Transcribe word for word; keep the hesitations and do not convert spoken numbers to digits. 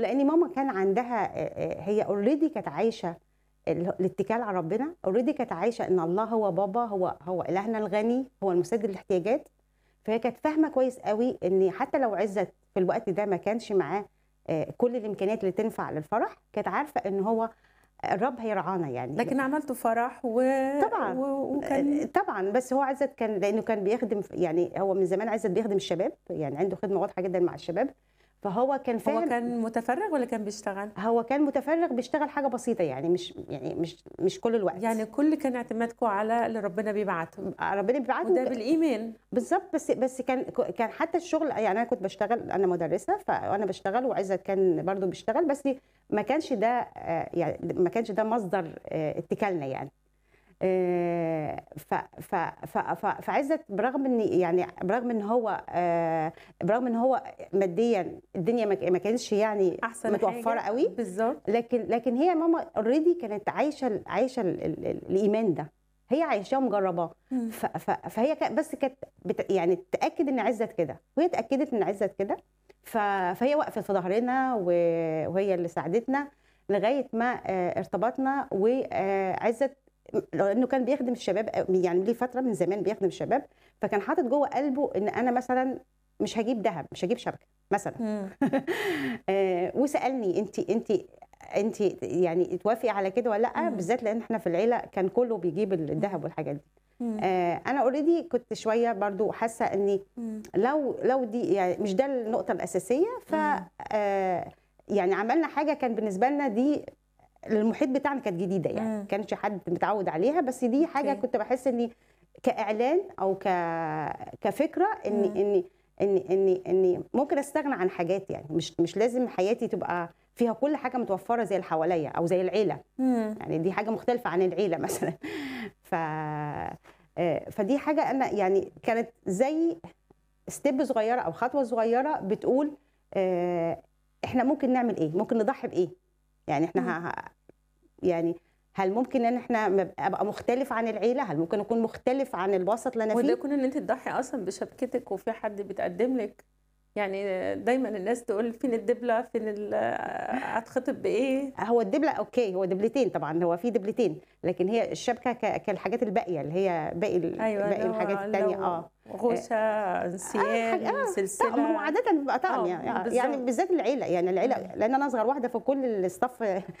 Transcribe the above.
ولان ماما كان عندها آه، هي اوريدي كانت عايشه ال- الاتكال على ربنا، اوريدي كانت عايشه ان الله هو بابا، هو هو الهنا الغني، هو المسدد الاحتياجات. فهي كانت فاهمه كويس قوي ان حتى لو عزت في الوقت ده ما كانش معاه آه، كل الامكانيات اللي تنفع للفرح، كانت عارفه ان هو الرب هيرعانا يعني. لكن عملتوا فرح و... طبعا و... وكان طبعا بس هو عزت كان لانه كان بيخدم، يعني هو من زمان عزت بيخدم الشباب، يعني عنده خدمه واضحه جدا مع الشباب، فهو كان هو فاهم. كان متفرغ ولا كان بيشتغل؟ هو كان متفرغ بيشتغل حاجه بسيطه، يعني مش يعني مش مش كل الوقت. يعني كل كان اعتمادكم على اللي ربنا بيبعته، ربنا بيبعته وده وك- بالايمان. بالظبط. بس بس كان كان حتى الشغل، يعني انا كنت بشتغل، انا مدرسه فانا بشتغل، وعزت كان برضو بيشتغل، بس ما كانش ده آه، يعني ما كانش ده مصدر آه، اتكالنا يعني. آه، ف ف ف ف فعزت برغم ان يعني برغم ان هو آه، برغم ان هو ماديا الدنيا ما ك- ما كانش يعني احسن متوفره حاجه قوي، بالظبط. لكن لكن هي ماما اوريدي كانت عايشه ال- عايشه ال- ال- ال- الايمان ده، هي عايشاه ومجرباه. مم. ف- ف- فهي كان- بس كانت بت- يعني تاكد ان عزت كده، وهي اتاكدت ان عزت كده. ف- فهي وقفت في ظهرنا، و- وهي اللي ساعدتنا لغايه ما آه، ارتبطنا. وعزت لانه كان بيخدم الشباب، آه، يعني ليه فتره من زمان بيخدم الشباب، فكان حاطط جوه قلبه ان انا مثلا مش هجيب ذهب، مش هجيب شبكه مثلا. مم. آه، وسالني انت انت انت يعني توافقي على كده ولا لا، مم. بالذات لان احنا في العيله كان كله بيجيب الذهب والحاجات دي. مم. آه، انا اوريدي كنت شويه برضو حاسه اني مم. لو لو دي يعني مش ده النقطه الاساسيه، ف مم. آه، يعني عملنا حاجه كان بالنسبه لنا دي المحيط بتاعنا كانت جديده، يعني مم. ما كانش حد متعود عليها، بس دي حاجه اوكي. كنت بحس اني كاعلان او ك كفكره اني مم. اني اني اني اني ممكن استغنى عن حاجات، يعني مش مش لازم حياتي تبقى فيها كل حاجه متوفره زي اللي حواليا او زي العيله، مم. يعني دي حاجه مختلفه عن العيله مثلا. ف آه، فدي حاجه انا يعني كانت زي ستيب صغيره او خطوه صغيره بتقول آه، احنا ممكن نعمل ايه، ممكن نضحي بايه، يعني مم. احنا ه- يعني هل ممكن ان احنا مب- ابقى مختلف عن العيله، هل ممكن اكون مختلف عن الوسط اللي انا وده فيه. يكون ان انت تضحي اصلا بشبكتك وفي حد بيتقدم لك. يعني دايما الناس تقول فين الدبله، فين ال- هتخطب بايه. هو الدبله اوكي، هو دبلتين طبعا، هو في دبلتين، لكن هي الشبكه ك- كالحاجات الباقيه اللي هي باقي ال- ايوه، باقي الحاجات لو التانيه. لو اه غوشه، اه حاجة انسيال، اه طبعا، ما هو سلسله. عادة بيبقى طقم اه يعني، يعني بالظبط. بالذات العيلة، يعني العيلة مم. لأن أنا أصغر واحدة في كل الاستاف